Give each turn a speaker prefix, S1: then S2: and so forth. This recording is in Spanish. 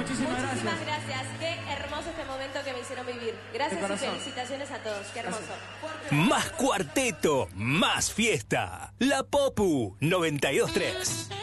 S1: Muchísimas
S2: gracias. Qué hermoso este momento que me hicieron vivir. Gracias y felicitaciones a todos. Qué hermoso.
S3: Más cuarteto, más fiesta. La Popu 92.3.